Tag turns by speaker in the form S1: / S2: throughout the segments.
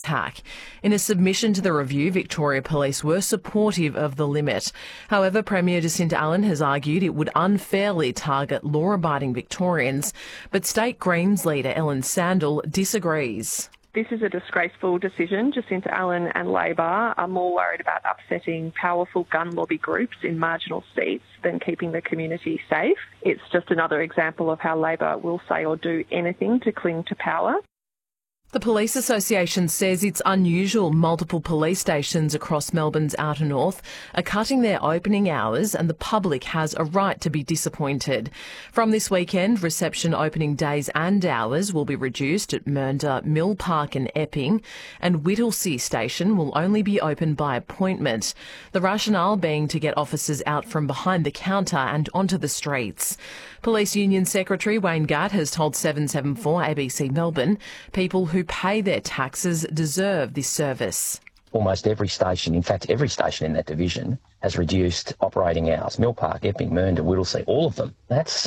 S1: Westpac. In a submission to the review, Victoria Police were supportive of the limit. However, Premier Jacinta Allen has argued it would unfairly target law-abiding Victorians, but State Greens leader Ellen Sandel disagrees.
S2: This is a disgraceful decision. Jacinta Allen and Labor are more worried about upsetting powerful gun lobby groups in marginal seats than keeping the community safe. It's just another example of how Labor will say or do anything to cling to power.
S1: The Police Association says it's unusual multiple police stations across Melbourne's outer north are cutting their opening hours, and the public has a right to be disappointed. From this weekend, reception opening days and hours will be reduced at Mernda, Mill Park and Epping, and Whittlesea Station will only be open by appointment. The rationale being to get officers out from behind the counter and onto the streets. Police Union Secretary Wayne Gatt has told 774 ABC Melbourne people who pay their taxes deserve this service.
S3: Almost every station, in fact every station in that division, has reduced operating hours. Mill Park, Epping, Mernda, Whittlesea, all of them. That's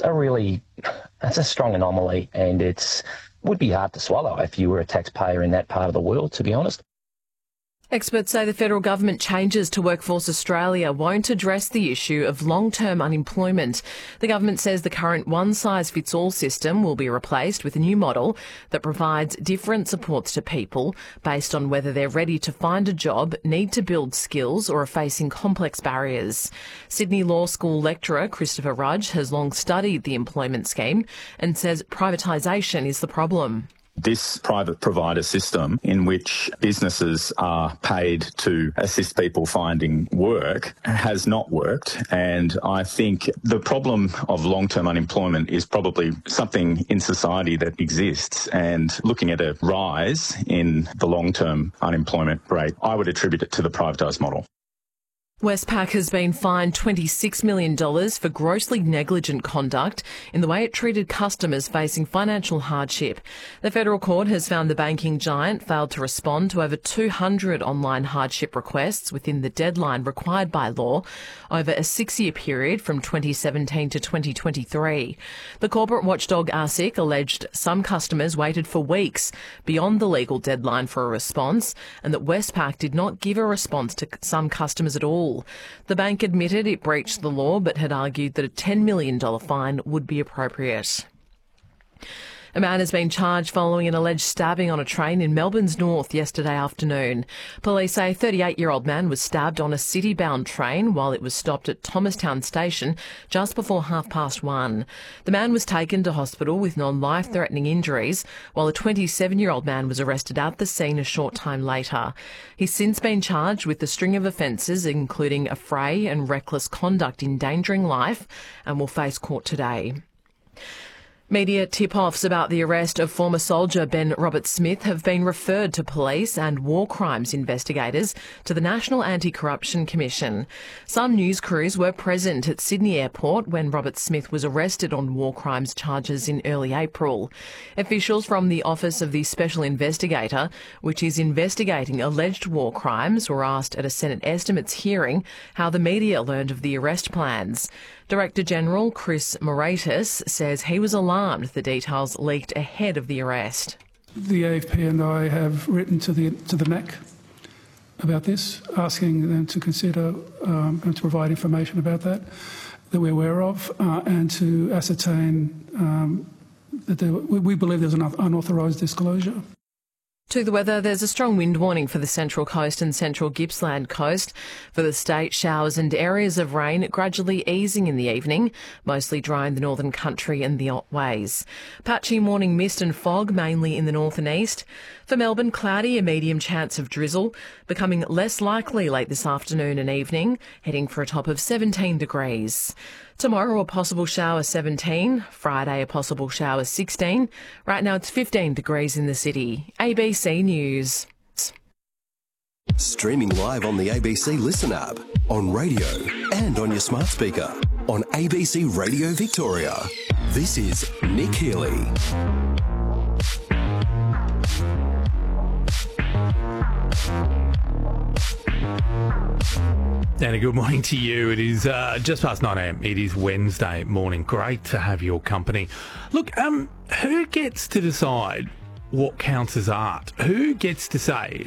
S3: a strong anomaly, and would be hard to swallow if you were a taxpayer in that part of the world, to be honest.
S1: Experts say the federal government changes to Workforce Australia won't address the issue of long-term unemployment. The government says the current one-size-fits-all system will be replaced with a new model that provides different supports to people based on whether they're ready to find a job, need to build skills or are facing complex barriers. Sydney Law School lecturer Christopher Rudge has long studied the employment scheme and says privatisation is the problem.
S4: This private provider system in which businesses are paid to assist people finding work has not worked, and I think the problem of long-term unemployment is probably something in society that exists, and looking at a rise in the long-term unemployment rate, I would attribute it to the privatised model.
S1: Westpac has been fined $26 million for grossly negligent conduct in the way it treated customers facing financial hardship. The federal court has found the banking giant failed to respond to over 200 online hardship requests within the deadline required by law over a 6-year period from 2017 to 2023. The corporate watchdog ASIC alleged some customers waited for weeks beyond the legal deadline for a response, and that Westpac did not give a response to some customers at all. The bank admitted it breached the law but had argued that a $10 million fine would be appropriate. A man has been charged following an alleged stabbing on a train in Melbourne's north yesterday afternoon. Police say a 38-year-old man was stabbed on a city-bound train while it was stopped at Thomastown Station just before 1:30. The man was taken to hospital with non-life-threatening injuries, while a 27-year-old man was arrested at the scene a short time later. He's since been charged with a string of offences, including affray and reckless conduct endangering life, and will face court today. Media tip-offs about the arrest of former soldier Ben Roberts-Smith have been referred to police and war crimes investigators to the National Anti-Corruption Commission. Some news crews were present at Sydney Airport when Roberts-Smith was arrested on war crimes charges in early April. Officials from the Office of the Special Investigator, which is investigating alleged war crimes, were asked at a Senate estimates hearing how the media learned of the arrest plans. Director General Chris Moratis says he was alarmed the details leaked ahead of the arrest.
S5: The AFP and I have written to the NAC about this, asking them to consider and to provide information about that we're aware of, and to ascertain that we believe there's an unauthorised disclosure.
S1: To the weather, there's a strong wind warning for the Central Coast and Central Gippsland Coast. For the state, showers and areas of rain gradually easing in the evening, mostly dry in the northern country and the Otways. Patchy morning mist and fog, mainly in the north and east. For Melbourne, cloudy, a medium chance of drizzle, becoming less likely late this afternoon and evening, heading for a top of 17 degrees. Tomorrow, a possible shower 17. Friday, a possible shower 16. Right now, it's 15 degrees in the city. ABC News.
S6: Streaming live on the ABC Listen app, on radio and on your smart speaker. On ABC Radio Victoria. This is Nick Healy.
S7: And a good morning to you. It is just past 9 a.m. It is Wednesday morning. Great to have your company. Look, who gets to decide what counts as art? Who gets to say